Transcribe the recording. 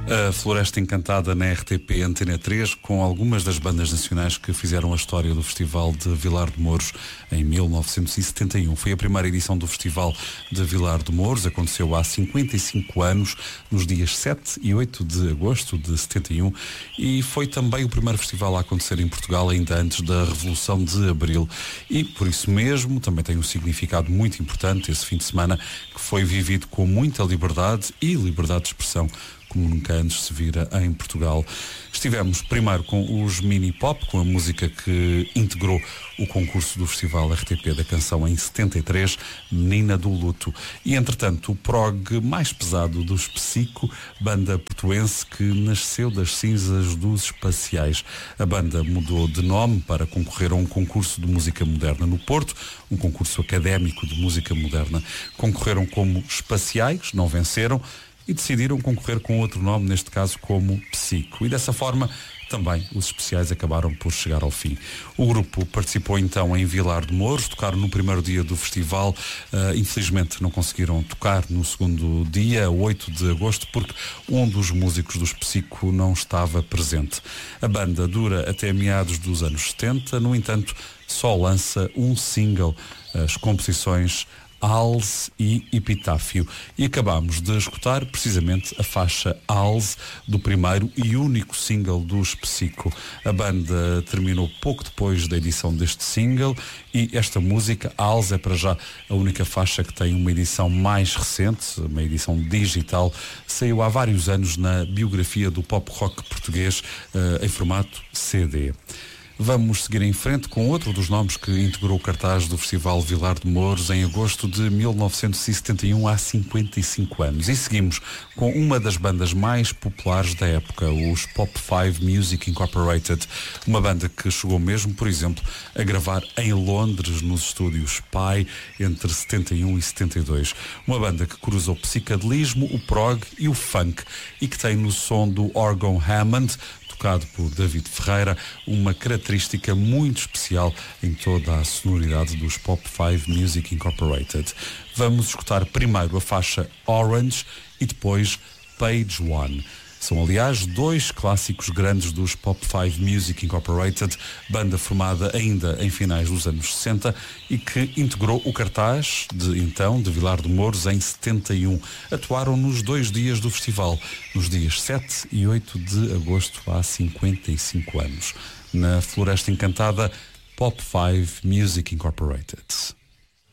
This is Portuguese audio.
A Floresta Encantada na RTP Antena 3, com algumas das bandas nacionais que fizeram a história do Festival de Vilar de Mouros em 1971. Foi a primeira edição do Festival de Vilar de Mouros, aconteceu há 55 anos, nos dias 7 e 8 de agosto de 71, e foi também o primeiro festival a acontecer em Portugal, ainda antes da Revolução de Abril. E, por isso mesmo, também tem um significado muito importante esse fim de semana, que foi vivido com muita liberdade e liberdade de expressão, como nunca antes se vira em Portugal. Estivemos primeiro com os Mini Pop, com a música que integrou o concurso do Festival RTP da Canção em 73, Menina do Luto. E, entretanto, o prog mais pesado dos Psico, banda portuense que nasceu das cinzas dos Espaciais. A banda mudou de nome para concorrer a um concurso de música moderna no Porto, um concurso académico de música moderna. Concorreram como Espaciais, não venceram, e decidiram concorrer com outro nome, neste caso como Psico. E dessa forma também os Especiais acabaram por chegar ao fim. O grupo participou então em Vilar de Mouros, tocaram no primeiro dia do festival, infelizmente não conseguiram tocar no segundo dia, 8 de agosto, porque um dos músicos dos Psico não estava presente. A banda dura até meados dos anos 70, no entanto só lança um single, as composições Alze e Epitáfio, e acabámos de escutar precisamente a faixa Alze do primeiro e único single dos Psico. A banda terminou pouco depois da edição deste single e esta música, Alze, é para já a única faixa que tem uma edição mais recente, uma edição digital, saiu há vários anos na biografia do pop rock português em formato CD. Vamos seguir em frente com outro dos nomes que integrou o cartaz do Festival Vilar de Mouros em agosto de 1971, há 55 anos. E seguimos com uma das bandas mais populares da época, os Pop 5 Music Incorporated. Uma banda que chegou mesmo, por exemplo, a gravar em Londres, nos estúdios Pi, entre 71 e 72. Uma banda que cruza o psicadelismo, o prog e o funk, e que tem no som do órgão Hammond, tocado por David Ferreira, uma característica muito especial em toda a sonoridade dos Pop 5 Music Incorporated. Vamos escutar primeiro a faixa Orange e depois Page One. São, aliás, dois clássicos grandes dos Pop 5 Music Incorporated, banda formada ainda em finais dos anos 60 e que integrou o cartaz de Vilar de Mouros em 71. Atuaram nos 2 dias do festival, nos dias 7 e 8 de agosto, há 55 anos. Na Floresta Encantada, Pop 5 Music Incorporated.